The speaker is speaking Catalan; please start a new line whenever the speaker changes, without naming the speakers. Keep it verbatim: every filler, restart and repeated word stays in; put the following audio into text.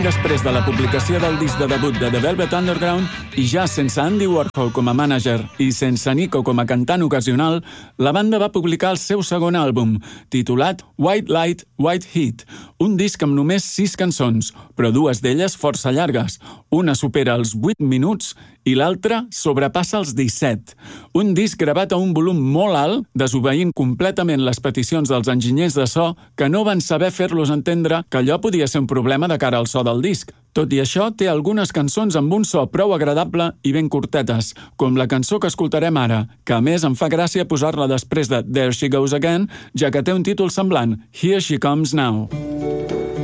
Després de la publicació del disc de debut de The Velvet Underground i ja sense Andy Warhol com a mànager i sense Nico com a cantant ocasional, la banda va publicar el seu segon àlbum, titulat White Light, White Heat, un disc amb només sis cançons, però dues d'elles força llargues. Una supera els vuit minuts i l'altra sobrepassa els disset. Un disc gravat a un volum molt alt, desobeint completament les peticions dels enginyers de so que no van saber fer-los entendre que allò podia ser un problema de cara al so del disc. Tot i això, té algunes cançons amb un so prou agradable i ben curtetes, com la cançó que escoltarem ara, que a més em fa gràcia posar-la després de There She Goes Again, ja que té un títol semblant, Here She Comes Now.